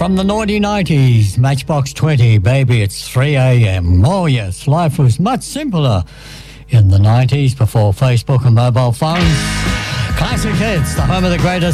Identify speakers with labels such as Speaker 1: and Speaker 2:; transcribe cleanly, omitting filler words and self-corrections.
Speaker 1: From the naughty 90s, Matchbox 20, baby, it's 3 a.m. Oh yes, life was much simpler in the 90s before Facebook and mobile phones. Classic hits, the home of the greatest